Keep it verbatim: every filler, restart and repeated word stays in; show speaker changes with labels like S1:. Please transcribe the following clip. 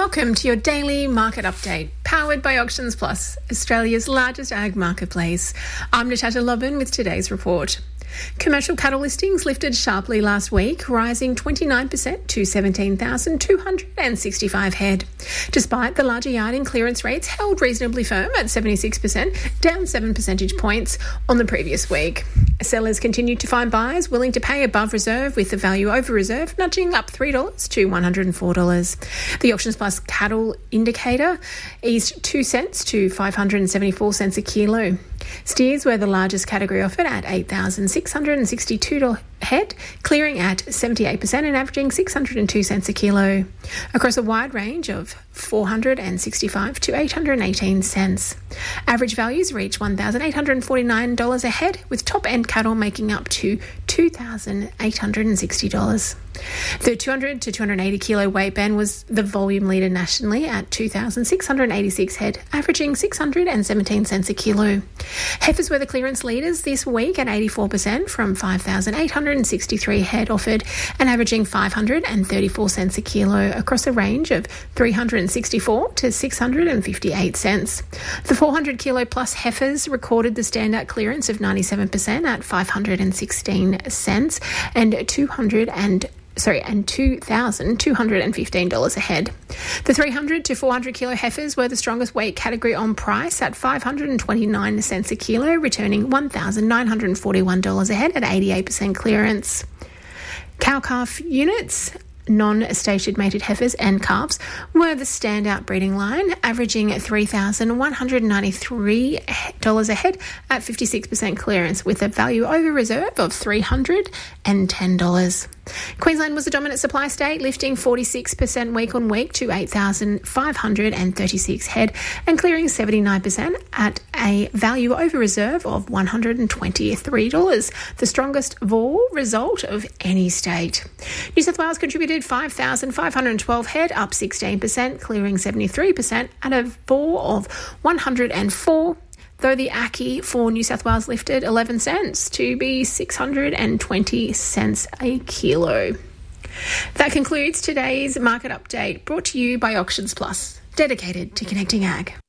S1: Welcome to your daily market update, powered by Auctions Plus, Australia's largest ag marketplace. I'm Natasha Lobban with today's report. Commercial cattle listings lifted sharply last week, rising twenty-nine percent to seventeen thousand two hundred sixty-five head. Despite the larger yard and clearance rates held reasonably firm at seventy-six percent, down seven percentage points on the previous week. Sellers continued to find buyers willing to pay above reserve, with the value over reserve nudging up three dollars to one hundred four dollars. The Auctions Plus cattle indicator eased two cents to five hundred seventy-four cents a kilo. Steers were the largest category offered at eight thousand six hundred sixty-two dollars head, clearing at seventy-eight percent and averaging six hundred two cents a kilo, across a wide range of four hundred sixty-five to eight hundred eighteen cents. Average values reached one thousand eight hundred forty-nine dollars a head, with top-end cattle making up to two thousand eight hundred sixty dollars. The two hundred to two hundred eighty kilo weight band was the volume leader nationally at two thousand six hundred eighty-six head, averaging six hundred seventeen cents a kilo. Heifers were the clearance leaders this week at eighty-four percent, from five thousand eight hundred sixty-three head offered and averaging five hundred thirty-four cents a kilo, across a range of three hundred sixty-four to six hundred fifty-eight cents. The four hundred kilo plus heifers recorded the standout clearance of ninety-seven percent at five hundred sixteen cents and two hundred and Sorry, and two thousand two hundred fifteen dollars a head. The three hundred to four hundred kilo heifers were the strongest weight category on price at five hundred twenty-nine cents a kilo, returning one thousand nine hundred forty-one dollars a head at eighty-eight percent clearance. Cow-calf units, non-station mated heifers and calves, were the standout breeding line, averaging three thousand one hundred ninety-three dollars a head at fifty-six percent clearance, with a value over reserve of three hundred ten dollars. Queensland was the dominant supply state, lifting forty-six percent week on week to eight thousand five hundred thirty-six head and clearing seventy-nine percent at a value over reserve of one hundred twenty-three dollars, the strongest V O R result of any state. New South Wales contributed five thousand five hundred twelve head, up sixteen percent, clearing seventy-three percent at a V O R of one hundred four, though the A C C I for New South Wales lifted eleven cents to be six hundred twenty cents a kilo. That concludes today's market update, brought to you by Auctions Plus, dedicated to connecting ag.